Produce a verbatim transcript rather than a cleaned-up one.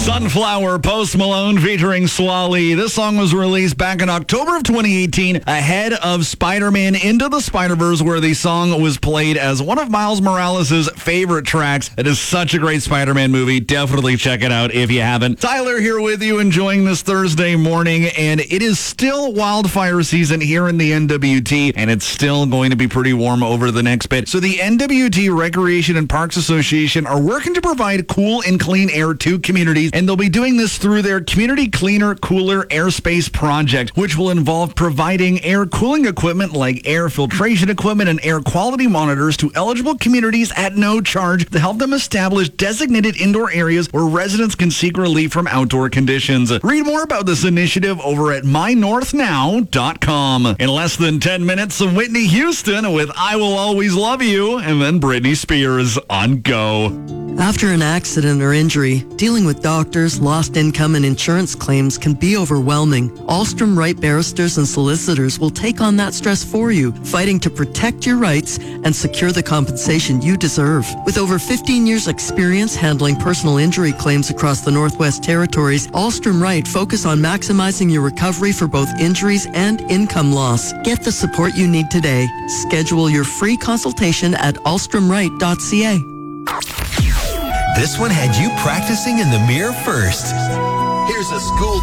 Sunflower, Post Malone featuring Swally. This song was released back in October of twenty eighteen ahead of Spider-Man Into the Spider-Verse, where the song was played as one of Miles Morales' favorite tracks. It is such a great Spider-Man movie. Definitely check it out if you haven't. Tyler here with you, enjoying this Thursday morning, and it is still wildfire season here in the N W T, and it's still going to be pretty warm over the next bit. So the N W T Recreation and Parks Association are working to provide cool and clean air to communities, and they'll be doing this through their Community Cleaner Cooler Airspace project, which will involve providing air cooling equipment like air filtration equipment and air quality monitors to eligible communities at no charge to help them establish designated indoor areas where residents can seek relief from outdoor conditions. Read more about this initiative over at my north now dot com. In less than ten minutes, of Whitney Houston with I Will Always Love You, and then Britney Spears on Go. After an accident or injury, dealing with doctors, lost income, and insurance claims can be overwhelming. Alstrom Wright barristers and solicitors will take on that stress for you, fighting to protect your rights and secure the compensation you deserve. With over fifteen years experience handling personal injury claims across the Northwest Territories, Alstrom Wright focus on maximizing your recovery for both injuries and income loss. Get the support you need today. Schedule your free consultation at alstrom wright dot c a. This one had you practicing in the mirror first. Here's a school